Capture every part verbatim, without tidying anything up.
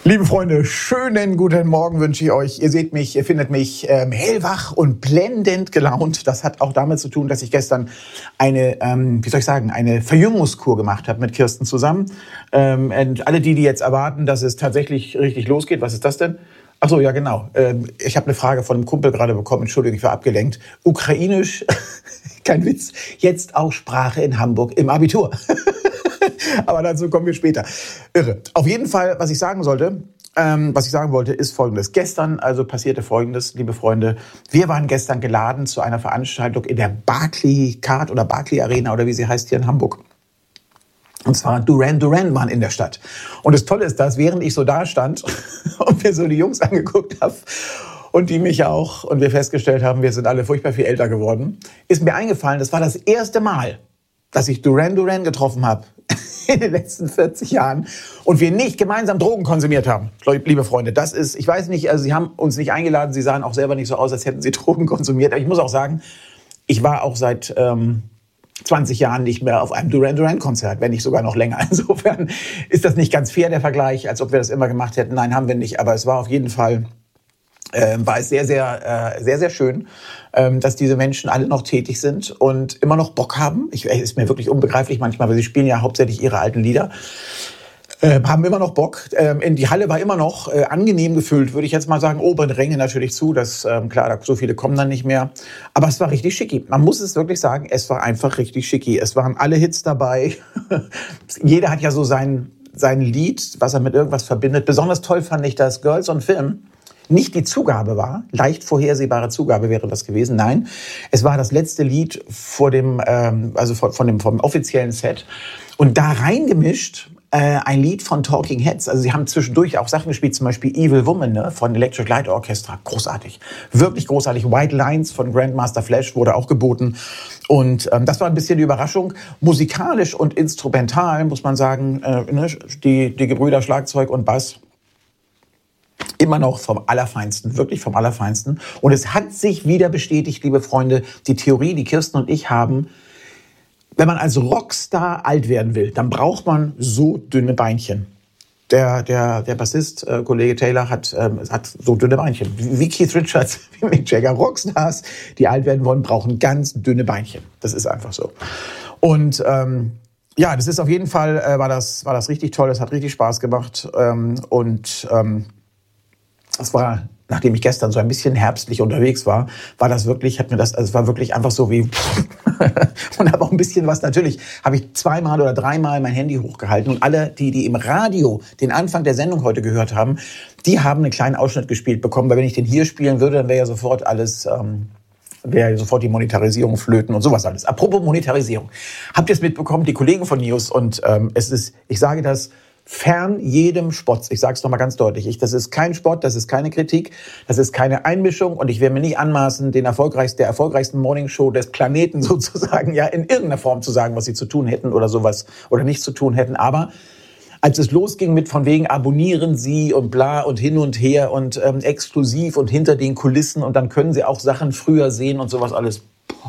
Liebe Freunde, schönen guten Morgen wünsche ich euch. Ihr seht mich, ihr findet mich ähm, hellwach und blendend gelaunt. Das hat auch damit zu tun, dass ich gestern eine, ähm, wie soll ich sagen, eine Verjüngungskur gemacht habe mit Kirsten zusammen. Ähm, und alle die, die jetzt erwarten, dass es tatsächlich richtig losgeht, was ist das denn? Ach so, ja genau. Ähm, ich habe eine Frage von einem Kumpel gerade bekommen. Entschuldigung, ich war abgelenkt. Ukrainisch, kein Witz, jetzt auch Sprache in Hamburg im Abitur. Aber dazu kommen wir später. Irre. Auf jeden Fall, was ich sagen sollte, ähm, was ich sagen wollte, ist Folgendes. Gestern also passierte Folgendes, liebe Freunde. Wir waren gestern geladen zu einer Veranstaltung in der Barclaycard oder Barclay Arena oder wie sie heißt hier in Hamburg. Und zwar Duran Duran waren in der Stadt. Und das Tolle ist, dass während ich so da stand und mir so die Jungs angeguckt habe und die mich auch und wir festgestellt haben, wir sind alle furchtbar viel älter geworden, ist mir eingefallen, das war das erste Mal, dass ich Duran Duran getroffen habe in den letzten vierzig Jahren und wir nicht gemeinsam Drogen konsumiert haben. Liebe Freunde, das ist, ich weiß nicht, also sie haben uns nicht eingeladen, sie sahen auch selber nicht so aus, als hätten sie Drogen konsumiert. Aber ich muss auch sagen, ich war auch seit ähm, zwanzig Jahren nicht mehr auf einem Duran Duran Konzert, wenn nicht sogar noch länger. Insofern ist das nicht ganz fair, der Vergleich, als ob wir das immer gemacht hätten. Nein, haben wir nicht, aber es war auf jeden Fall... Ähm, war es sehr, sehr, äh, sehr, sehr schön, ähm, dass diese Menschen alle noch tätig sind und immer noch Bock haben. Ich, es ist mir wirklich unbegreiflich manchmal, weil sie spielen ja hauptsächlich ihre alten Lieder. Äh, haben immer noch Bock. Ähm, in die Halle war immer noch äh, angenehm gefüllt, würde ich jetzt mal sagen. Oberen Ränge natürlich zu, das ähm, klar, da, so viele kommen dann nicht mehr. Aber es war richtig schicki. Man muss es wirklich sagen, es war einfach richtig schicki. Es waren alle Hits dabei. Jeder hat ja so sein, sein Lied, was er mit irgendwas verbindet. Besonders toll fand ich, dass Girls on Film nicht die Zugabe war, leicht vorhersehbare Zugabe wäre das gewesen. Nein, es war das letzte Lied vor dem, ähm, also von, von dem vom offiziellen Set und da reingemischt äh, ein Lied von Talking Heads. Also sie haben zwischendurch auch Sachen gespielt, zum Beispiel Evil Woman, ne, von Electric Light Orchestra, großartig, wirklich großartig. White Lines von Grandmaster Flash wurde auch geboten und ähm, das war ein bisschen die Überraschung. Musikalisch und instrumental muss man sagen, äh, ne, die die Gebrüder Schlagzeug und Bass. Immer noch vom Allerfeinsten, wirklich vom Allerfeinsten. Und es hat sich wieder bestätigt, liebe Freunde, die Theorie, die Kirsten und ich haben, wenn man als Rockstar alt werden will, dann braucht man so dünne Beinchen. Der, der, der Bassist, äh, Kollege Taylor, hat, ähm, hat so dünne Beinchen. Wie Keith Richards, wie Mick Jagger. Rockstars, die alt werden wollen, brauchen ganz dünne Beinchen. Das ist einfach so. Und ähm, ja, das ist auf jeden Fall, äh, war, das, war das richtig toll. Es hat richtig Spaß gemacht. Ähm, und ähm, Das war, nachdem ich gestern so ein bisschen herbstlich unterwegs war, war das wirklich, hat mir das, also es war wirklich einfach so wie und habe auch ein bisschen was, natürlich habe ich zweimal oder dreimal mein Handy hochgehalten und alle, die, die im Radio den Anfang der Sendung heute gehört haben, die haben einen kleinen Ausschnitt gespielt bekommen, weil wenn ich den hier spielen würde, dann wäre ja sofort alles, ähm, wäre ja sofort die Monetarisierung flöten und sowas alles. Apropos Monetarisierung. Habt ihr es mitbekommen, die Kollegen von News und ähm, es ist, ich sage das, fern jedem Spott. Ich sage es nochmal ganz deutlich. Ich, das ist kein Spott, das ist keine Kritik, das ist keine Einmischung und ich werde mir nicht anmaßen, den erfolgreichsten, der erfolgreichsten Morningshow des Planeten sozusagen ja in irgendeiner Form zu sagen, was sie zu tun hätten oder sowas oder nicht zu tun hätten. Aber als es losging mit von wegen abonnieren Sie und bla und hin und her und ähm, exklusiv und hinter den Kulissen und dann können Sie auch Sachen früher sehen und sowas alles.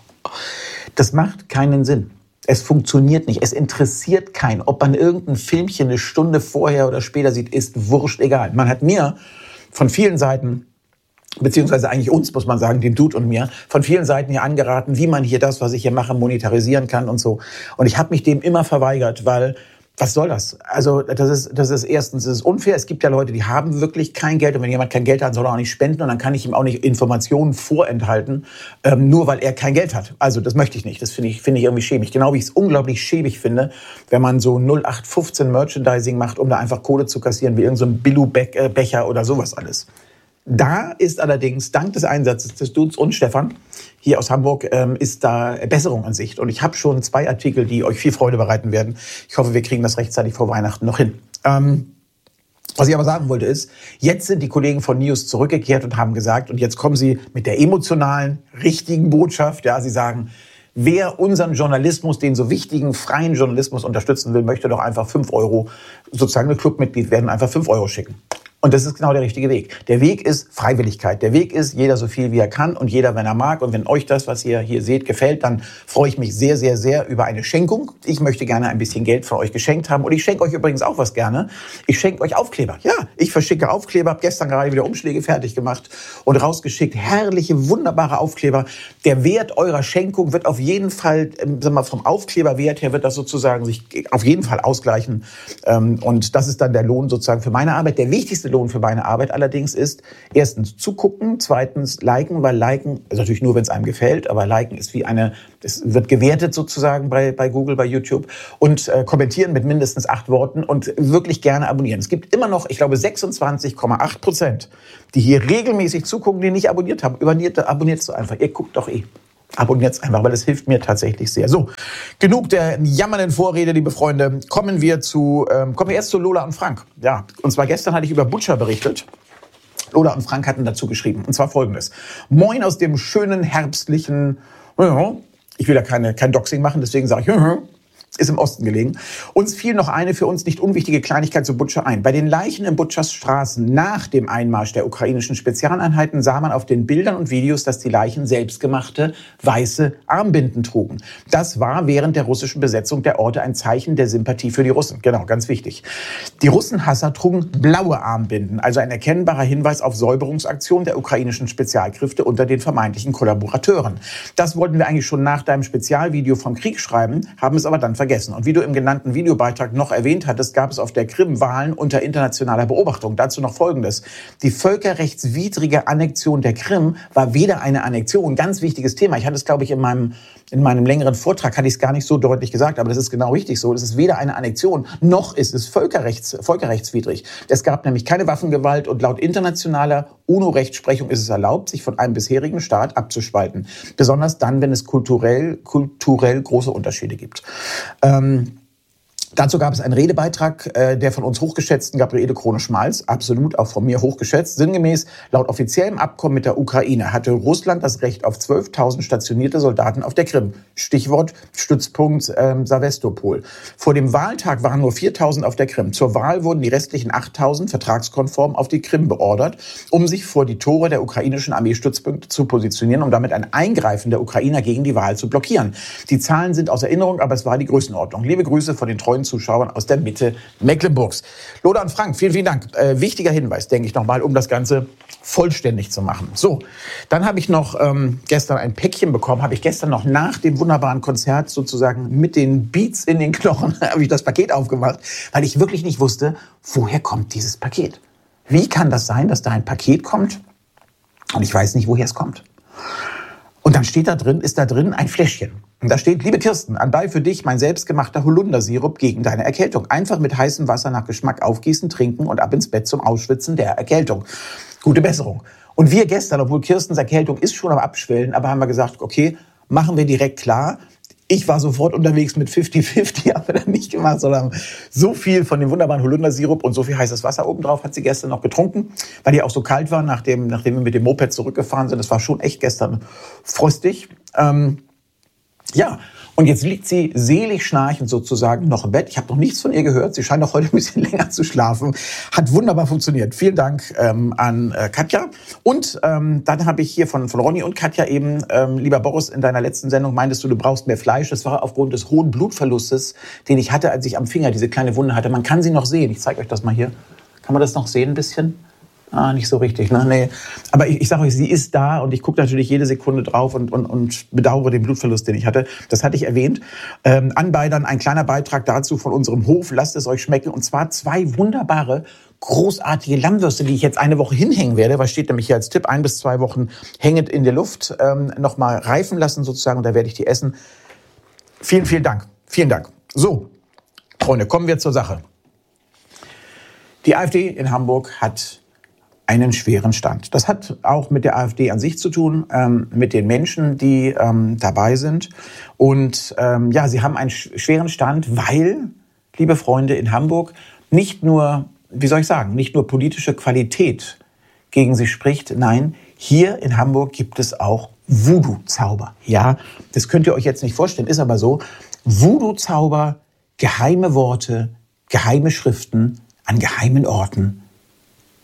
Das macht keinen Sinn. Es funktioniert nicht. Es interessiert keinen. Ob man irgendein Filmchen eine Stunde vorher oder später sieht, ist wurscht egal. Man hat mir von vielen Seiten, beziehungsweise eigentlich uns, muss man sagen, dem Dude und mir, von vielen Seiten hier angeraten, wie man hier das, was ich hier mache, monetarisieren kann und so. Und ich habe mich dem immer verweigert, weil was soll das? Also das ist, das ist erstens, das ist unfair. Es gibt ja Leute, die haben wirklich kein Geld. Und wenn jemand kein Geld hat, soll er auch nicht spenden. Und dann kann ich ihm auch nicht Informationen vorenthalten, ähm, nur weil er kein Geld hat. Also das möchte ich nicht. Das finde ich, finde ich irgendwie schäbig. Genau wie ich es unglaublich schäbig finde, wenn man so null acht fünfzehn Merchandising macht, um da einfach Kohle zu kassieren, wie irgend so ein Billo-Becher oder sowas alles. Da ist allerdings, dank des Einsatzes des Dudes und Stefan hier aus Hamburg, ähm, ist da Besserung an Sicht. Und ich habe schon zwei Artikel, die euch viel Freude bereiten werden. Ich hoffe, wir kriegen das rechtzeitig vor Weihnachten noch hin. Ähm, was ich aber sagen wollte ist, jetzt sind die Kollegen von News zurückgekehrt und haben gesagt, und jetzt kommen sie mit der emotionalen, richtigen Botschaft. Ja, sie sagen, wer unseren Journalismus, den so wichtigen, freien Journalismus unterstützen will, möchte doch einfach fünf Euro, sozusagen ein Clubmitglied werden, einfach fünf Euro schicken. Und das ist genau der richtige Weg. Der Weg ist Freiwilligkeit. Der Weg ist, jeder so viel wie er kann und jeder, wenn er mag. Und wenn euch das, was ihr hier seht, gefällt, dann freue ich mich sehr, sehr, sehr über eine Schenkung. Ich möchte gerne ein bisschen Geld von euch geschenkt haben. Und ich schenke euch übrigens auch was gerne. Ich schenke euch Aufkleber. Ja, ich verschicke Aufkleber. Habe gestern gerade wieder Umschläge fertig gemacht und rausgeschickt. Herrliche, wunderbare Aufkleber. Der Wert eurer Schenkung wird auf jeden Fall, sagen wir mal, vom Aufkleberwert her wird das sozusagen sich auf jeden Fall ausgleichen. Und das ist dann der Lohn sozusagen für meine Arbeit. Der wichtigste Lohn für meine Arbeit allerdings ist, erstens zugucken, zweitens liken, weil liken ist natürlich nur, wenn es einem gefällt, aber liken ist wie eine, es wird gewertet sozusagen bei, bei Google, bei YouTube und äh, kommentieren mit mindestens acht Worten und wirklich gerne abonnieren. Es gibt immer noch, ich glaube, sechsundzwanzig Komma acht Prozent, die hier regelmäßig zugucken, die nicht abonniert haben. Abonniert, abonniert so einfach. Ihr guckt doch eh. Abonniert es einfach, weil es hilft mir tatsächlich sehr. So, genug der jammernden Vorrede, liebe Freunde. Kommen wir zu, ähm, kommen wir erst zu Lola und Frank. Ja, und zwar gestern hatte ich über Butcher berichtet. Lola und Frank hatten dazu geschrieben. Und zwar Folgendes. Moin aus dem schönen, herbstlichen, ich will ja keine, kein Doxing machen, deswegen sage ich, ist im Osten gelegen. Uns fiel noch eine für uns nicht unwichtige Kleinigkeit zu Butcher ein. Bei den Leichen in Butchers Straßen nach dem Einmarsch der ukrainischen Spezialeinheiten sah man auf den Bildern und Videos, dass die Leichen selbstgemachte weiße Armbinden trugen. Das war während der russischen Besetzung der Orte ein Zeichen der Sympathie für die Russen. Genau, ganz wichtig. Die Russenhasser trugen blaue Armbinden, also ein erkennbarer Hinweis auf Säuberungsaktionen der ukrainischen Spezialkräfte unter den vermeintlichen Kollaborateuren. Das wollten wir eigentlich schon nach deinem Spezialvideo vom Krieg schreiben, haben es aber dann vergessen. Und wie du im genannten Videobeitrag noch erwähnt hattest, gab es auf der Krim Wahlen unter internationaler Beobachtung. Dazu noch Folgendes. Die völkerrechtswidrige Annexion der Krim war weder eine Annexion, ganz wichtiges Thema. Ich hatte es, glaube ich, in meinem, in meinem längeren Vortrag, hatte ich es gar nicht so deutlich gesagt, aber das ist genau richtig so. Es ist weder eine Annexion, noch ist es völkerrechts, völkerrechtswidrig. Es gab nämlich keine Waffengewalt und laut internationaler UNO-Rechtsprechung ist es erlaubt, sich von einem bisherigen Staat abzuspalten. Besonders dann, wenn es kulturell, kulturell große Unterschiede gibt. Ähm, dazu gab es einen Redebeitrag äh, der von uns hochgeschätzten Gabriele Krone-Schmalz, absolut auch von mir hochgeschätzt. Sinngemäß, laut offiziellem Abkommen mit der Ukraine hatte Russland das Recht auf zwölftausend stationierte Soldaten auf der Krim. Stichwort Stützpunkt ähm, Sewastopol. Vor dem Wahltag waren nur viertausend auf der Krim. Zur Wahl wurden die restlichen achttausend vertragskonform auf die Krim beordert, um sich vor die Tore der ukrainischen Armeestützpunkte zu positionieren, um damit ein Eingreifen der Ukrainer gegen die Wahl zu blockieren. Die Zahlen sind aus Erinnerung, aber es war die Größenordnung. Liebe Grüße von den treuen Zuschauern aus der Mitte Mecklenburgs. Lola und Frank, vielen, vielen Dank. Äh, wichtiger Hinweis, denke ich nochmal, um das Ganze vollständig zu machen. So, dann habe ich noch ähm, gestern ein Päckchen bekommen, habe ich gestern noch nach dem wunderbaren Konzert sozusagen mit den Beats in den Knochen, habe ich das Paket aufgemacht, weil ich wirklich nicht wusste, woher kommt dieses Paket? Wie kann das sein, dass da ein Paket kommt und ich weiß nicht, woher es kommt? Und dann steht da drin, ist da drin ein Fläschchen. Und da steht, liebe Kirsten, anbei für dich mein selbstgemachter Holundersirup gegen deine Erkältung. Einfach mit heißem Wasser nach Geschmack aufgießen, trinken und ab ins Bett zum Ausschwitzen der Erkältung. Gute Besserung. Und wir gestern, obwohl Kirstens Erkältung ist schon am Abschwellen, aber haben wir gesagt, okay, machen wir direkt klar. Ich war sofort unterwegs mit fünfzig fünfzig, haben wir dann nicht gemacht, sondern so viel von dem wunderbaren Holundersirup und so viel heißes Wasser obendrauf hat sie gestern noch getrunken, weil die auch so kalt war, nachdem, nachdem wir mit dem Moped zurückgefahren sind. Das war schon echt gestern frostig. Ähm, ja, und jetzt liegt sie selig schnarchend sozusagen noch im Bett. Ich habe noch nichts von ihr gehört. Sie scheint auch heute ein bisschen länger zu schlafen. Hat wunderbar funktioniert. Vielen Dank ähm, an äh, Katja. Und ähm, dann habe ich hier von, von Ronny und Katja eben, ähm, lieber Boris, in deiner letzten Sendung meintest du, du brauchst mehr Fleisch. Das war aufgrund des hohen Blutverlustes, den ich hatte, als ich am Finger diese kleine Wunde hatte. Man kann sie noch sehen. Ich zeige euch das mal hier. Kann man das noch sehen ein bisschen? Ah, nicht so richtig, ne? Nee. Aber ich, ich sage euch, sie ist da und ich gucke natürlich jede Sekunde drauf und, und, und bedauere den Blutverlust, den ich hatte. Das hatte ich erwähnt. Ähm, anbei dann ein kleiner Beitrag dazu von unserem Hof. Lasst es euch schmecken. Und zwar zwei wunderbare, großartige Lammwürste, die ich jetzt eine Woche hinhängen werde. Was steht nämlich hier als Tipp? Ein bis zwei Wochen hängend in der Luft. Ähm, Nochmal reifen lassen sozusagen und da werde ich die essen. Vielen, vielen Dank. Vielen Dank. So, Freunde, kommen wir zur Sache. Die AfD in Hamburg hat einen schweren Stand. Das hat auch mit der AfD an sich zu tun, ähm, mit den Menschen, die ähm, dabei sind. Und ähm, ja, sie haben einen sch- schweren Stand, weil, liebe Freunde, in Hamburg nicht nur, wie soll ich sagen, nicht nur politische Qualität gegen sie spricht. Nein, hier in Hamburg gibt es auch Voodoo-Zauber. Ja, das könnt ihr euch jetzt nicht vorstellen, ist aber so.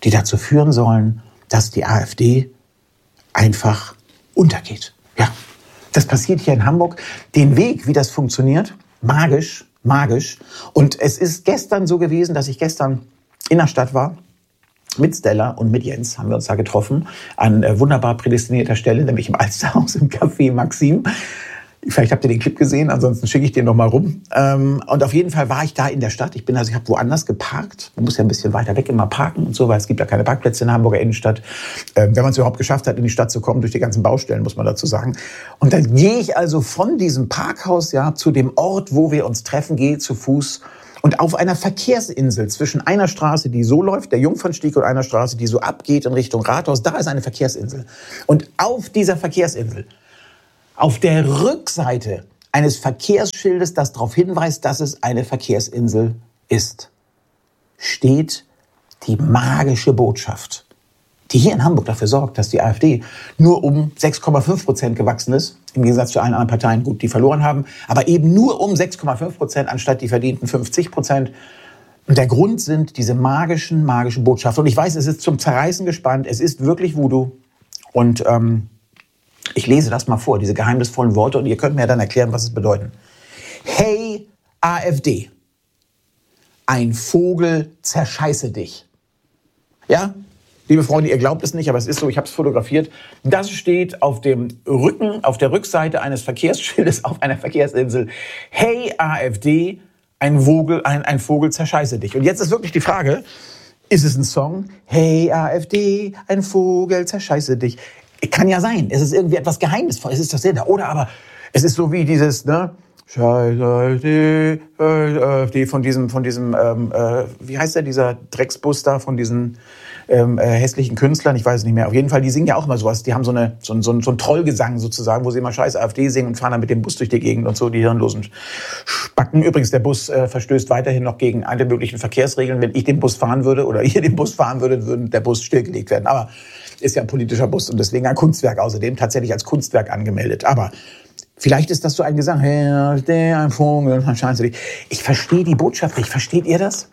die dazu führen sollen, dass die AfD einfach untergeht. Ja, das passiert hier in Hamburg. Den Weg, wie das funktioniert, magisch, magisch. Und es ist gestern so gewesen, dass ich gestern in der Stadt war. Mit Stella und mit Jens haben wir uns da getroffen. An äh, wunderbar prädestinierter Stelle, nämlich im Alsterhaus im Café Maxim. Vielleicht habt ihr den Clip gesehen, ansonsten schicke ich den noch mal rum. Ähm, und auf jeden Fall war ich da in der Stadt. Ich bin also, ich habe woanders geparkt. Man muss ja ein bisschen weiter weg immer parken und so, weil es gibt ja keine Parkplätze in der Hamburger Innenstadt. Ähm, wenn man es überhaupt geschafft hat, in die Stadt zu kommen, durch die ganzen Baustellen, muss man dazu sagen. Und dann gehe ich also von diesem Parkhaus ja zu dem Ort, wo wir uns treffen, gehe zu Fuß. Und auf einer Verkehrsinsel zwischen einer Straße, die so läuft, der Jungfernstieg, und einer Straße, die so abgeht in Richtung Rathaus, da ist eine Verkehrsinsel. Und auf dieser Verkehrsinsel, auf der Rückseite eines Verkehrsschildes, das darauf hinweist, dass es eine Verkehrsinsel ist, steht die magische Botschaft, die hier in Hamburg dafür sorgt, dass die AfD nur um sechs Komma fünf Prozent gewachsen ist, im Gegensatz zu allen anderen Parteien, gut, die verloren haben, aber eben nur um sechs Komma fünf Prozent anstatt die verdienten fünfzig Prozent. Und der Grund sind diese magischen, magischen Botschaften. Und ich weiß, es ist zum Zerreißen gespannt, es ist wirklich Voodoo. Und ähm, ich lese das mal vor, diese geheimnisvollen Worte, und ihr könnt mir dann erklären, was es bedeuten. Hey AfD, ein Vogel zerscheiße dich. Ja? Liebe Freunde, ihr glaubt es nicht, aber es ist so, ich habe es fotografiert. Das steht auf dem Rücken, auf der Rückseite eines Verkehrsschildes auf einer Verkehrsinsel. Hey AfD, ein Vogel, ein, ein Vogel zerscheiße dich. Und jetzt ist wirklich die Frage, ist es ein Song? Hey AfD, ein Vogel zerscheiße dich. Kann ja sein, es ist irgendwie etwas Geheimnisvolles, es ist das da. Oder aber es ist so wie dieses, ne, Scheiß AfD, AfD, von diesem, von diesem, ähm, äh, wie heißt der, dieser Drecksbus da, von diesen ähm, äh, hässlichen Künstlern, ich weiß es nicht mehr. Auf jeden Fall, die singen ja auch immer sowas. Die haben so, eine, so, so, so einen Trollgesang sozusagen, wo sie immer Scheiß AfD singen und fahren dann mit dem Bus durch die Gegend und so, die hirnlosen Spacken. Übrigens, der Bus äh, verstößt weiterhin noch gegen alle möglichen Verkehrsregeln. Wenn ich den Bus fahren würde oder ihr den Bus fahren würdet, würde der Bus stillgelegt werden. Aber ist ja ein politischer Bus und deswegen ein Kunstwerk, außerdem tatsächlich als Kunstwerk angemeldet. Aber vielleicht ist das so ein Gesang, hey, der ein Vogel, ich verstehe die Botschaft nicht. Versteht ihr das?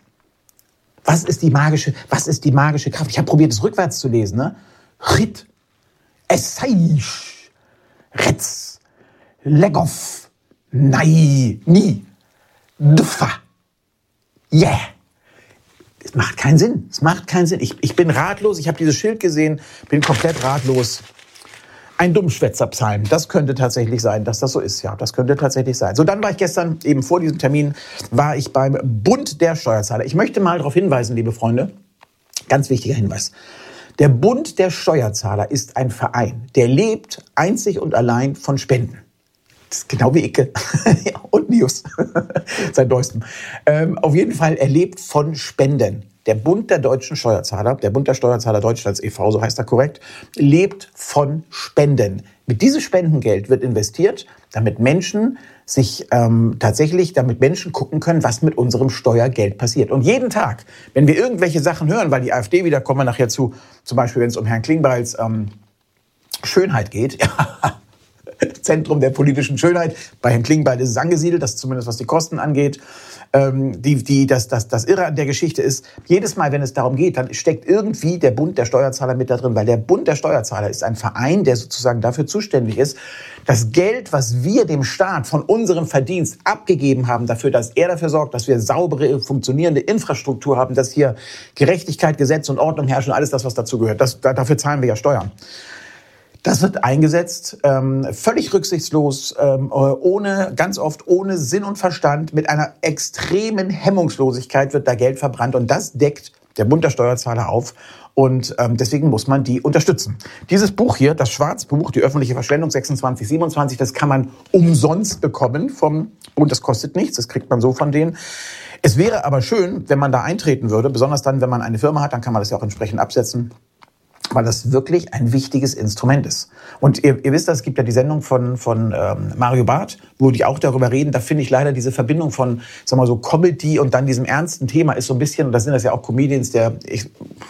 Was ist die magische, was ist die magische Kraft? Ich habe probiert, es rückwärts zu lesen, ne? Rit, Essaysch, Retz, Legoff, Nei, Ni, Duffa, yeah. Es macht keinen Sinn. Es macht keinen Sinn. Ich, ich bin ratlos. Ich habe dieses Schild gesehen, bin komplett ratlos. Ein Dummschwätzerpsalm. Das könnte tatsächlich sein, dass das so ist. Ja, das könnte tatsächlich sein. So, dann war ich gestern, eben vor diesem Termin, war ich beim Bund der Steuerzahler. Ich möchte mal darauf hinweisen, liebe Freunde, ganz wichtiger Hinweis. Der Bund der Steuerzahler ist ein Verein, der lebt einzig und allein von Spenden. Das ist genau wie Icke und Nius, seit neuestem. Ähm, auf jeden Fall, er lebt von Spenden. Der Bund der deutschen Steuerzahler, der Bund der Steuerzahler Deutschlands e V, so heißt er korrekt, lebt von Spenden. Mit diesem Spendengeld wird investiert, damit Menschen sich ähm, tatsächlich, damit Menschen gucken können, was mit unserem Steuergeld passiert. Und jeden Tag, wenn wir irgendwelche Sachen hören, weil die AfD wieder, kommen wir nachher zu, zum Beispiel, wenn es um Herrn Klingbeils ähm, Schönheit geht, ja, Zentrum der politischen Schönheit. Bei Herrn Klingbeil ist es angesiedelt, das zumindest was die Kosten angeht. Ähm, die, die, das, das, das Irre an der Geschichte ist, jedes Mal, wenn es darum geht, dann steckt irgendwie der Bund der Steuerzahler mit da drin, weil der Bund der Steuerzahler ist ein Verein, der sozusagen dafür zuständig ist, das Geld, was wir dem Staat von unserem Verdienst abgegeben haben, dafür, dass er dafür sorgt, dass wir saubere, funktionierende Infrastruktur haben, dass hier Gerechtigkeit, Gesetz und Ordnung herrschen, alles das, was dazu gehört. Das, dafür zahlen wir ja Steuern. Das wird eingesetzt, ähm, völlig rücksichtslos, ähm, ohne, ganz oft ohne Sinn und Verstand, mit einer extremen Hemmungslosigkeit wird da Geld verbrannt und das deckt der Bund der Steuerzahler auf und ähm, deswegen muss man die unterstützen. Dieses Buch hier, das Schwarzbuch, die öffentliche Verschwendung sechsundzwanzig siebenundzwanzig, das kann man umsonst bekommen vom Bund, das kostet nichts, das kriegt man so von denen. Es wäre aber schön, wenn man da eintreten würde, besonders dann, wenn man eine Firma hat, dann kann man das ja auch entsprechend absetzen, weil das wirklich ein wichtiges Instrument ist. Und ihr, ihr wisst, es gibt ja die Sendung von, von ähm, Mario Barth, wo die auch darüber reden. Da finde ich leider diese Verbindung von, sag mal so, Comedy und dann diesem ernsten Thema ist so ein bisschen, und da sind das ja auch Comedians, der, ich,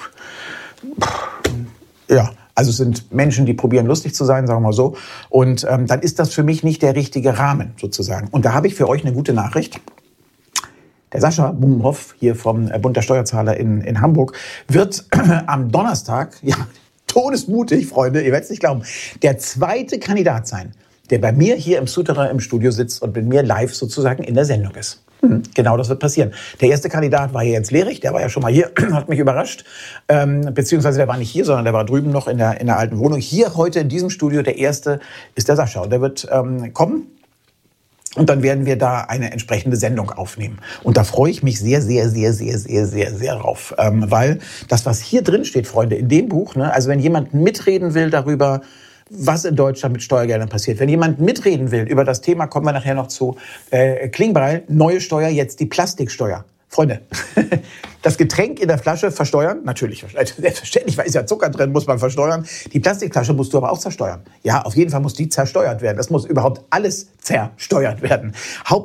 ja, also es sind Menschen, die probieren lustig zu sein, sagen wir mal so. Und ähm, dann ist das für mich nicht der richtige Rahmen sozusagen. Und da habe ich für euch eine gute Nachricht. der Sascha Bumhoff hier vom Bund der Steuerzahler in, in Hamburg, wird am Donnerstag, ja, todesmutig, Freunde, ihr werdet es nicht glauben, der zweite Kandidat sein, der bei mir hier im Souterrain im Studio sitzt und mit mir live sozusagen in der Sendung ist. Hm, genau, das wird passieren. Der erste Kandidat war hier Jens Lehrich, der war ja schon mal hier, hat mich überrascht. Ähm, beziehungsweise der war nicht hier, sondern der war drüben noch in der, in der alten Wohnung. Hier heute in diesem Studio, der erste ist der Sascha. Und der wird ähm, kommen. Und dann werden wir da eine entsprechende Sendung aufnehmen. Und da freue ich mich sehr, sehr, sehr, sehr, sehr, sehr, sehr drauf. Ähm, weil das, was hier drin steht, Freunde, in dem Buch, ne, also wenn jemand mitreden will darüber, was in Deutschland mit Steuergeldern passiert. Wenn jemand mitreden will über das Thema, kommen wir nachher noch zu äh, Klingbeil, neue Steuer, jetzt die Plastiksteuer. Freunde, das Getränk in der Flasche versteuern, natürlich, selbstverständlich, weil ist ja Zucker drin, muss man versteuern. Die Plastikflasche musst du aber auch zersteuern. Ja, auf jeden Fall muss die zersteuert werden. Das muss überhaupt alles zersteuert werden. Haupt